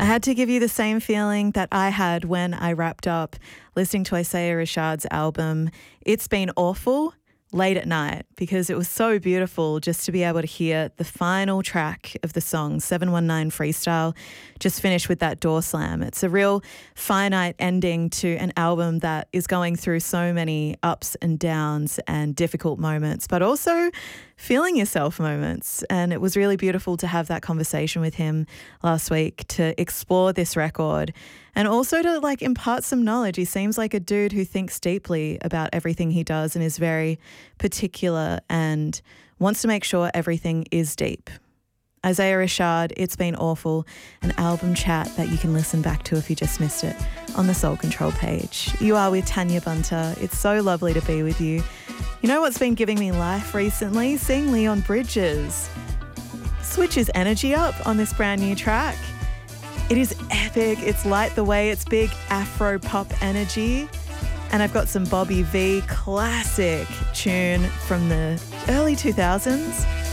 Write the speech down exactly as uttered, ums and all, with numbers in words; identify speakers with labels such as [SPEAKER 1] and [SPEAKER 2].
[SPEAKER 1] I had to give you the same feeling that I had when I wrapped up listening to Isaiah Rashad's album, It's Been Awful, late at night, because it was so beautiful just to be able to hear the final track of the song, seven one nine Freestyle, just finish with that door slam. It's a real finite ending to an album that is going through so many ups and downs and difficult moments, but also feeling yourself moments. And it was really beautiful to have that conversation with him last week to explore this record and also to like impart some knowledge. He seems like a dude who thinks deeply about everything he does and is very particular and wants to make sure everything is deep. Isaiah Rashad, It's Been Awful, an album chat that you can listen back to if you just missed it on the Soul Control page. You are with Tanya Bunter. It's so lovely to be with you. You know what's been giving me life recently? Seeing Leon Bridges switch his energy up on this brand new track. It is epic. It's Light the Way. It's big Afro pop energy. And I've got some Bobby V classic tune from the early two thousands.